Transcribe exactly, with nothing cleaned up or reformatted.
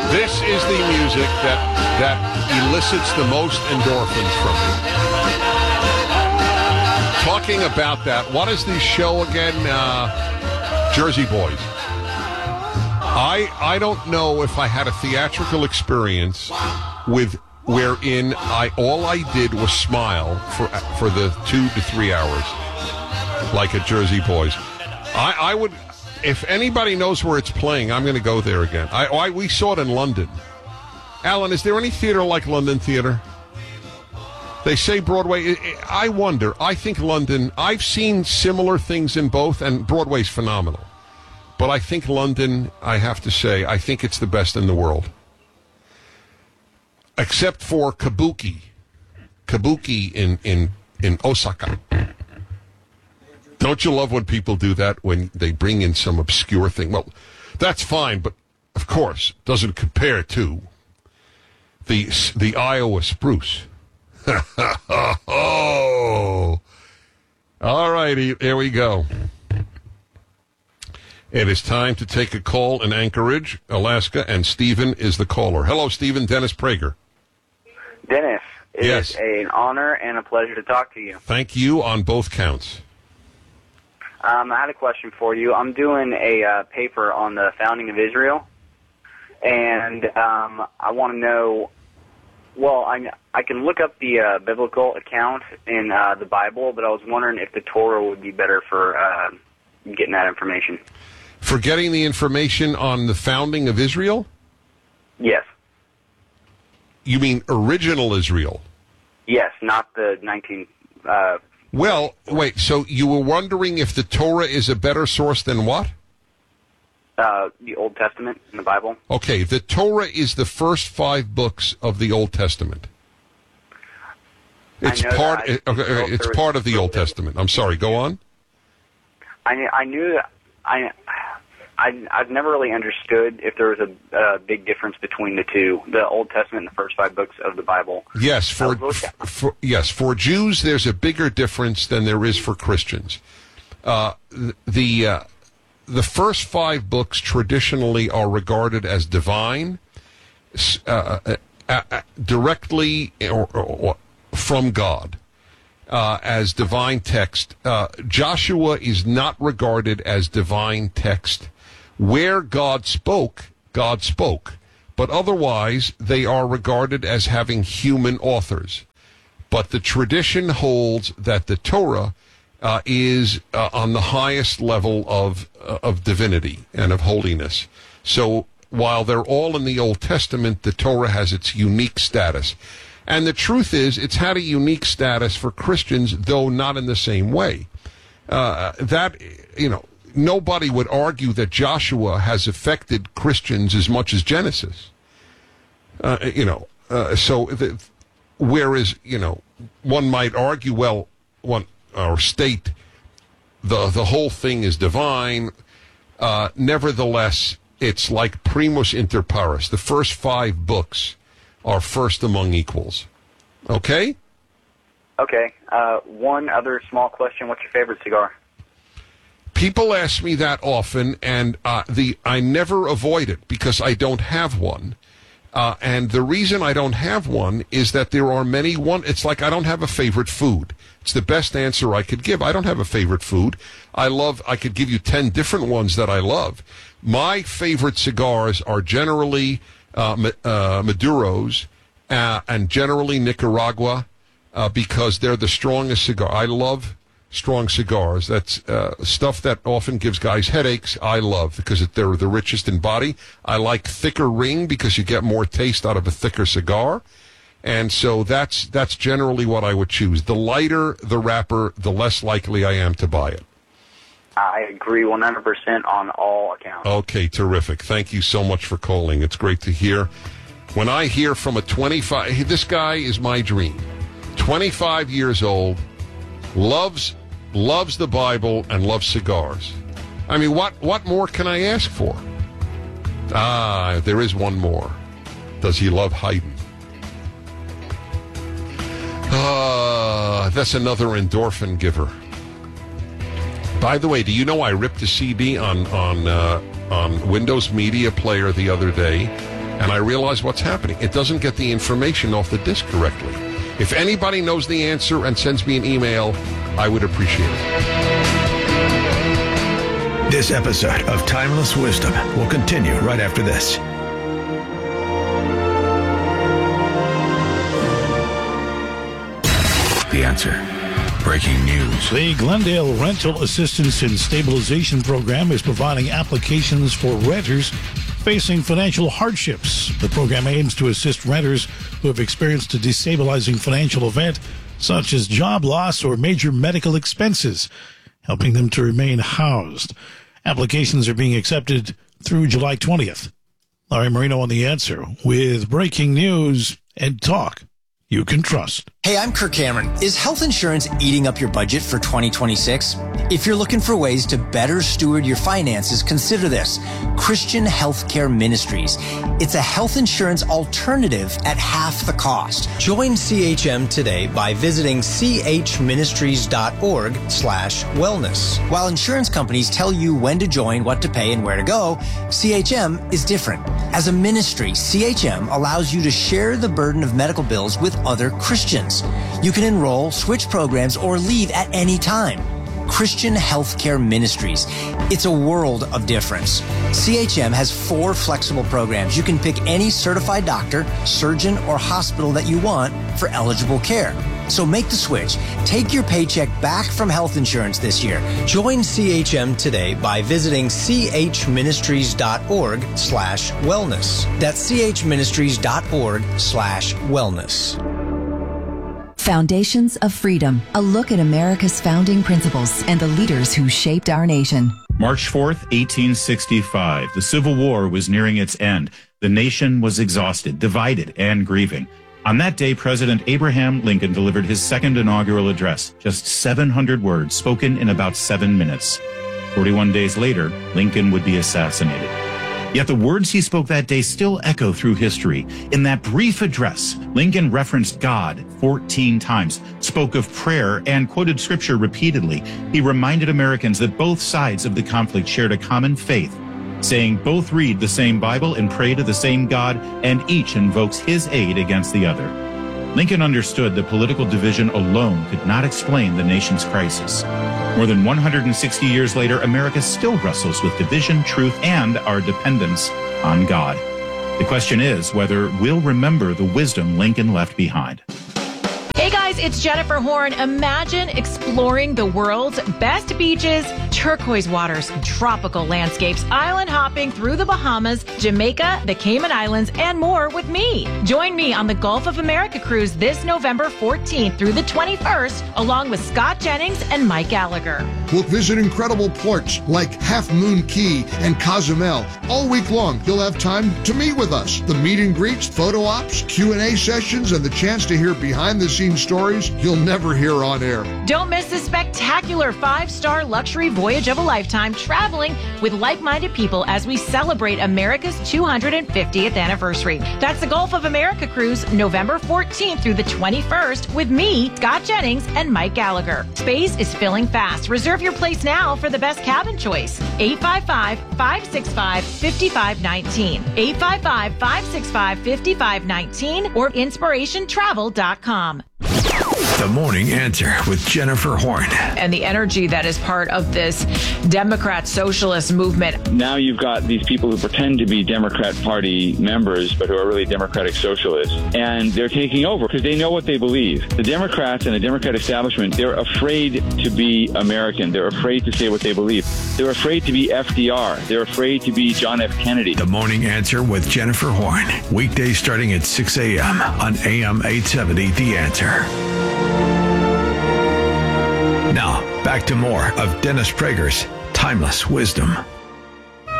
This is the music that that elicits the most endorphins from me. Talking about that, what is the show again? Uh, Jersey Boys. I I don't know if I had a theatrical experience with wherein I all I did was smile for for the two to three hours, like at Jersey Boys. I, I would, if anybody knows where it's playing, I'm going to go there again. I, I we saw it in London. Alan, is there any theater like London Theater? They say Broadway. I wonder. I think London. I've seen similar things in both, and Broadway's phenomenal. But I think London, I have to say, I think it's the best in the world. Except for Kabuki. Kabuki in, in, in Osaka. Don't you love when people do that, when they bring in some obscure thing? Well, that's fine, but, of course, doesn't compare to the, the Iowa spruce. Oh! All righty, here we go. It is time to take a call in Anchorage, Alaska, and Stephen is the caller. Hello, Stephen. Dennis Prager. Dennis, it yes. is an honor and a pleasure to talk to you. Thank you on both counts. Um, I had a question for you. I'm doing a uh, paper on the founding of Israel, and um, I want to know, well, I, I can look up the uh, biblical account in uh, the Bible, but I was wondering if the Torah would be better for uh, getting that information. For getting the information on the founding of Israel? Yes. You mean original Israel? Yes, not the nineteen... Uh, well, wait, so you were wondering if the Torah is a better source than what? Uh, the Old Testament in the Bible. Okay, the Torah is the first five books of the Old Testament. It's part. That. Okay, okay, it's part of the Old Testament. I'm sorry. Go on. I I knew that I. I, I've never really understood if there was a uh, big difference between the two, the Old Testament and the first five books of the Bible. Yes, for, for yes for Jews, there's a bigger difference than there is for Christians. Uh, the uh, the first five books traditionally are regarded as divine, uh, uh, uh, directly or, or, or from God. Uh, as divine text. Uh, Joshua is not regarded as divine text. Where God spoke, God spoke. But otherwise, they are regarded as having human authors. But the tradition holds that the Torah uh, is uh, on the highest level of uh, of divinity and of holiness. So while they're all in the Old Testament, the Torah has its unique status. And the truth is, it's had a unique status for Christians, though not in the same way. Uh, that, you know, nobody would argue that Joshua has affected Christians as much as Genesis. Uh, you know, uh, so the, whereas, you know, one might argue, well, one or state the the whole thing is divine. Uh, nevertheless, it's like primus inter pares. The first five books are first among equals. Okay? Okay. Uh, one other small question. What's your favorite cigar? People ask me that often, and uh, the I never avoid it because I don't have one. Uh, and the reason I don't have one is that there are many one. It's like I don't have a favorite food. It's the best answer I could give. I don't have a favorite food. I love. I could give you ten different ones that I love. My favorite cigars are generally uh, uh, Maduros uh, and generally Nicaragua uh, because they're the strongest cigar. I love strong cigars. That's uh, stuff that often gives guys headaches. I love because they're the richest in body. I like thicker ring because you get more taste out of a thicker cigar. And so that's that's generally what I would choose. The lighter the wrapper, the less likely I am to buy it. I agree one hundred percent on all accounts. Okay, terrific. Thank you so much for calling. It's great to hear. When I hear from a twenty-five, this guy is my dream. twenty-five years old, loves loves the Bible and loves cigars. I mean, what, what more can I ask for? Ah, there is one more. Does he love Haydn? Ah, that's another endorphin giver. By the way, do you know I ripped a C D on on uh, on Windows Media Player the other day? and I realize what's happening. It doesn't get the information off the disk correctly. If anybody knows the answer and sends me an email, I would appreciate it. This episode of Timeless Wisdom will continue right after this. The Answer. Breaking news. The Glendale Rental Assistance and Stabilization Program is providing applications for renters facing financial hardships. The program aims to assist renters who have experienced a destabilizing financial event, such as job loss or major medical expenses, helping them to remain housed. Applications are being accepted through July twentieth. Larry Marino on The Answer with breaking news and talk you can trust. Hey, I'm Kirk Cameron. Is health insurance eating up your budget for twenty twenty-six? If you're looking for ways to better steward your finances, consider this. Christian Healthcare Ministries. It's a health insurance alternative at half the cost. Join C H M today by visiting chministries.org slash wellness. While insurance companies tell you when to join, what to pay, and where to go, C H M is different. As a ministry, C H M allows you to share the burden of medical bills with other Christians. You can enroll, switch programs, or leave at any time. Christian Healthcare Ministries. It's a world of difference. C H M has four flexible programs. You can pick any certified doctor, surgeon, or hospital that you want for eligible care. So make the switch. Take your paycheck back from health insurance this year. Join C H M today by visiting chministries.org slash wellness. That's chministries.org slash wellness. Foundations of Freedom, a look at America's founding principles and the leaders who shaped our nation. March fourth, eighteen sixty-five. The Civil War was nearing its end. The nation was exhausted, divided, and grieving. On that day, President Abraham Lincoln delivered his second inaugural address, just seven hundred words spoken in about seven minutes. forty-one days later, Lincoln would be assassinated. Yet the words he spoke that day still echo through history. In that brief address, Lincoln referenced God fourteen times, spoke of prayer, and quoted scripture repeatedly. He reminded Americans that both sides of the conflict shared a common faith, saying both read the same Bible and pray to the same God, and each invokes his aid against the other. Lincoln understood that political division alone could not explain the nation's crisis. More than one hundred sixty years later, America still wrestles with division, truth, and our dependence on God. The question is whether we'll remember the wisdom Lincoln left behind. Hey guys, it's Jennifer Horn. Imagine exploring the world's best beaches, turquoise waters, tropical landscapes, island hopping through the Bahamas, Jamaica, the Cayman Islands, and more with me. Join me on the Gulf of America cruise this November fourteenth through the twenty-first, along with Scott Jennings and Mike Gallagher. We'll visit incredible ports like Half Moon Key and Cozumel. All week long, you'll have time to meet with us. The meet and greets, photo ops, Q and A sessions, and the chance to hear behind-the-scenes stories you'll never hear on air. Don't miss this spectacular five-star luxury voyage of a lifetime, traveling with like-minded people as we celebrate America's two hundred fiftieth anniversary. That's the Gulf of America cruise, November fourteenth through the twenty-first, with me, Scott Jennings, and Mike Gallagher. Space is filling fast. Reserve your place now for the best cabin choice. eight five five, five six five, five five one nine. eight five five, five six five, five five one nine or inspiration travel dot com. The Morning Answer with Jennifer Horn. And the energy that is part of this Democrat socialist movement. Now you've got these people who pretend to be Democrat Party members, but who are really Democratic socialists. And they're taking over because they know what they believe. The Democrats and the Democrat establishment, they're afraid to be American. They're afraid to say what they believe. They're afraid to be F D R. They're afraid to be John F. Kennedy. The Morning Answer with Jennifer Horn. Weekdays starting at six a.m. on A M eight seventy, The Answer. Now, back to more of Dennis Prager's Timeless Wisdom.